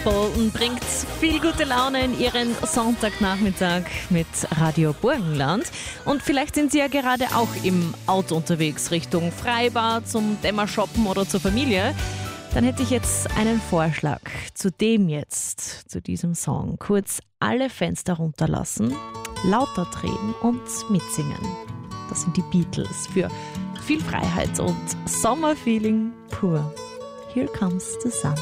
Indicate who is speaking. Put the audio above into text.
Speaker 1: wundervoll und bringt viel gute Laune in Ihren Sonntagnachmittag mit Radio Burgenland. Und vielleicht sind Sie ja gerade auch im Auto unterwegs Richtung Freibad, zum Dämmershoppen oder zur Familie. Dann hätte ich jetzt einen Vorschlag zu diesem Song. Kurz alle Fenster runterlassen, lauter drehen und mitsingen. Das sind die Beatles für viel Freiheit und Sommerfeeling pur. Here comes the sun.